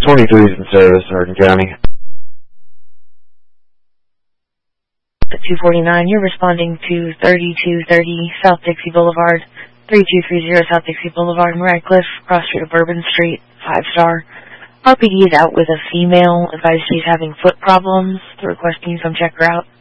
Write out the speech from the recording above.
23 is in service, Hardin County. At 249, you're responding to 3230 South Dixie Boulevard, 3230 South Dixie Boulevard in Radcliffe, cross street of Bourbon Street, 5-star. RPD is out with a female, advised she's having foot problems. They're requesting you come check her out.